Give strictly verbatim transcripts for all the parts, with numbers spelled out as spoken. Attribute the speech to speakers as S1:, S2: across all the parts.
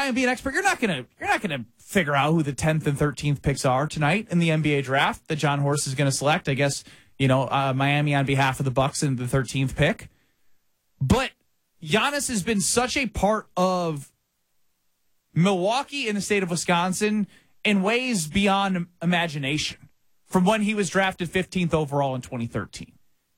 S1: and be an expert. You're not gonna you're not gonna figure out who the tenth and thirteenth picks are tonight in the N B A draft that John Horst is going to select. I guess you know uh, Miami on behalf of the Bucks in the thirteenth pick. But Giannis has been such a part of Milwaukee and the state of Wisconsin in ways beyond imagination from when he was drafted fifteenth overall in twenty thirteen.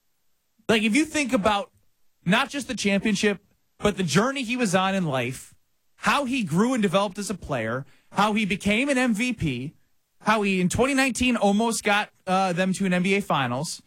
S1: Like, if you think about not just the championship, but the journey he was on in life, how he grew and developed as a player, how he became an M V P, how he in twenty nineteen almost got uh, them to an N B A Finals,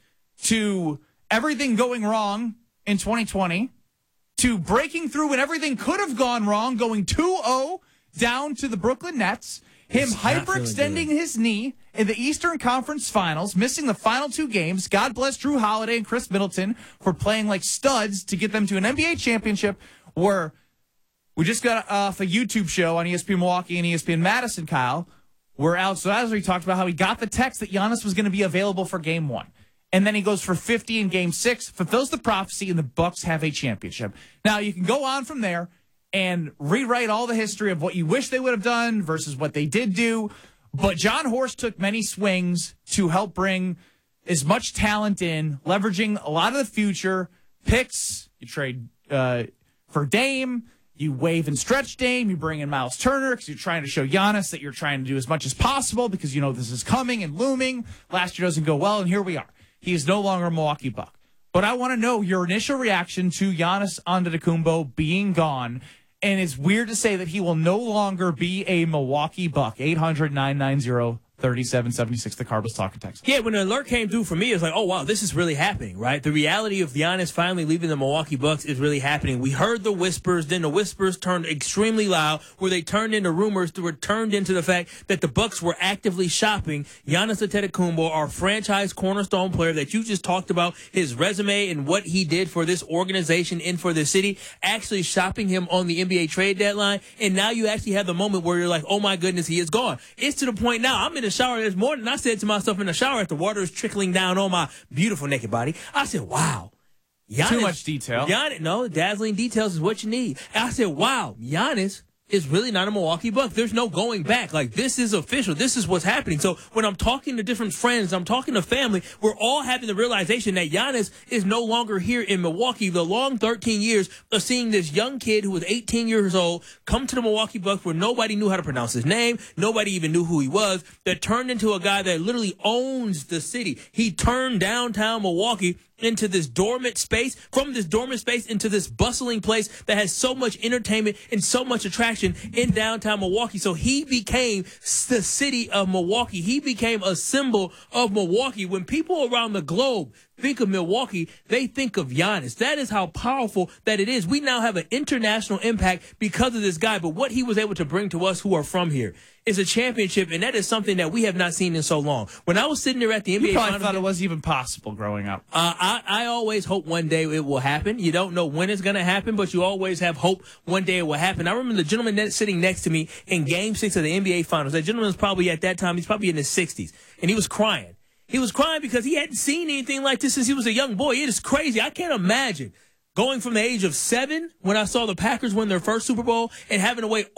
S1: to everything going wrong in twenty twenty, to breaking through when everything could have gone wrong, going two oh down to the Brooklyn Nets, him hyperextending his knee in the Eastern Conference Finals, missing the final two games. God bless Drew Holiday and Chris Middleton for playing like studs to get them to an N B A championship, where we just got off a YouTube show on E S P N Milwaukee and E S P N Madison, Kyle, where Alex Lazary talked about how he got the text that Giannis was going to be available for game one. And then he goes for fifty in game six, fulfills the prophecy, and the Bucks have a championship. Now, you can go on from there and rewrite all the history of what you wish they would have done versus what they did do. But John Horst took many swings to help bring as much talent in, leveraging a lot of the future picks. You trade uh, for Dame. You waive and stretch Dame. You bring in Miles Turner because you're trying to show Giannis that you're trying to do as much as possible because you know this is coming and looming. Last year doesn't go well, and here we are. He is no longer a Milwaukee Buck. But I want to know your initial reaction to Giannis Antetokounmpo being gone. And it's weird to say that he will no longer be a Milwaukee Buck. eight hundred, nine nine zero, thirty-seven seventy-six, the Cardinals talking text.
S2: Yeah, when the alert came through for me, it was like, oh, wow, this is really happening, right? The reality of Giannis finally leaving the Milwaukee Bucks is really happening. We heard the whispers, then the whispers turned extremely loud, where they turned into rumors that were turned into the fact that the Bucks were actively shopping Giannis Antetokounmpo, our franchise cornerstone player that you just talked about, his resume and what he did for this organization and for the city, actually shopping him on the N B A trade deadline. And now you actually have the moment where you're like, oh, my goodness, he is gone. It's to the point now, I'm in the shower this morning, and I said to myself in the shower as the water is trickling down on my beautiful naked body, I said, wow. Giannis,
S1: Too much detail.
S2: Giannis, no, dazzling details is what you need. And I said, wow, Giannis is really not a Milwaukee Buck. There's no going back. Like, this is official. This is what's happening. So when I'm talking to different friends, I'm talking to family, we're all having the realization that Giannis is no longer here in Milwaukee. The long thirteen years of seeing this young kid who was eighteen years old come to the Milwaukee Bucks where nobody knew how to pronounce his name, nobody even knew who he was, that turned into a guy that literally owns the city. He turned downtown Milwaukee into this dormant space, from this dormant space into this bustling place that has so much entertainment and so much attraction in downtown Milwaukee. So he became the city of Milwaukee. He became a symbol of Milwaukee. When people around the globe think of Milwaukee, they think of Giannis. That is how powerful that it is. We now have an international impact because of this guy, but what he was able to bring to us who are from here is a championship, and that is something that we have not seen in so long. When I was sitting there at the N B A
S1: You probably
S2: Finals,
S1: thought it wasn't even possible growing up.
S2: Uh, I, I always hope one day it will happen. You don't know when it's going to happen, but you always have hope one day it will happen. I remember the gentleman that sitting next to me in Game six of the N B A Finals. That gentleman was probably, at that time, he's probably in his sixties, and he was crying. He was crying because he hadn't seen anything like this since he was a young boy. It is crazy. I can't imagine going from the age of seven, when I saw the Packers win their first Super Bowl, and having to wait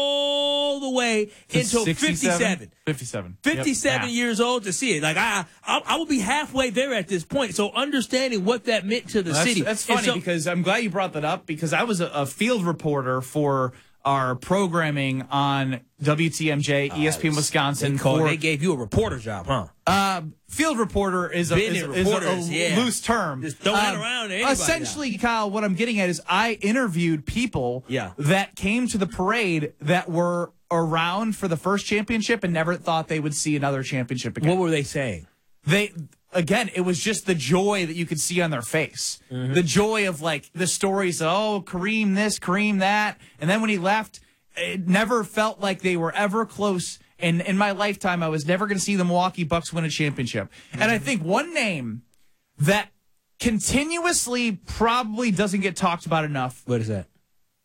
S2: all the way until fifty-seven.
S1: fifty-seven.
S2: fifty-seven
S1: yep.
S2: years old to see it. Like, I, I I will be halfway there at this point. So understanding what that meant to the
S1: well, that's,
S2: city.
S1: That's funny so, because I'm glad you brought that up, because I was a, a field reporter for our programming on W T M J, uh, E S P N Wisconsin.
S2: They, called,
S1: for,
S2: they gave you a reporter job, huh?
S1: Uh, field reporter is a, is, is a, a
S2: yeah.
S1: loose term.
S2: Just throw that
S1: um,
S2: around to anybody.
S1: Essentially,
S2: now.
S1: Kyle, what I'm getting at is I interviewed people
S2: yeah.
S1: that came to the parade that were around for the first championship and never thought they would see another championship again.
S2: What were they saying?
S1: They... Again, it was just the joy that you could see on their face. Mm-hmm. The joy of, like, the stories, oh, Kareem this, Kareem that. And then when he left, it never felt like they were ever close. And in my lifetime, I was never going to see the Milwaukee Bucks win a championship. Mm-hmm. And I think one name that continuously probably doesn't get talked about enough.
S2: What is that?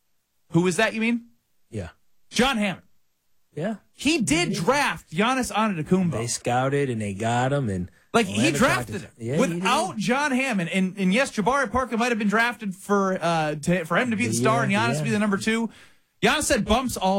S1: Who is that, you mean?
S2: Yeah.
S1: John Hammond.
S2: Yeah.
S1: He did draft Giannis Antetokounmpo.
S2: They scouted and they got him, and
S1: Like, he drafted him
S2: yeah,
S1: without John Hammond. And, and yes, Jabari Parker might have been drafted for uh, to, for him to be the star and Giannis
S2: yeah.
S1: to be the number two. Giannis had bumps all